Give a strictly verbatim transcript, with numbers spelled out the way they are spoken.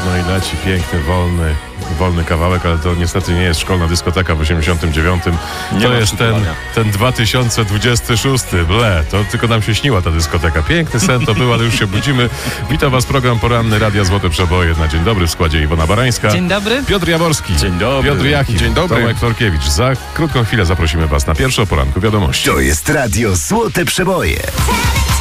No i leci piękny, wolny, wolny kawałek, ale to niestety nie jest szkolna dyskoteka w osiemdziesiątym dziewiątym. To jest ten, ten dwa tysiące dwudziesty szósty. Ble, to tylko nam się śniła ta dyskoteka. Piękny sen to był, ale już się budzimy. Witam was, program poranny Radia Złote Przeboje. Na dzień dobry w składzie Iwona Barańska. Dzień dobry. Piotr Jaworski. Dzień dobry. Piotr Jachim. Dzień dobry. Tomek Florkiewicz. Za krótką chwilę zaprosimy was na pierwsze o poranku wiadomości. To jest Radio Złote Przeboje.